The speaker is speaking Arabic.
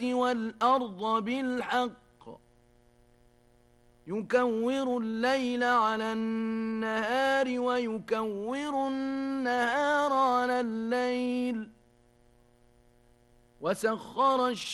والأرض بالحق يكور الليل على النهار ويكور النهار على الليل وسخر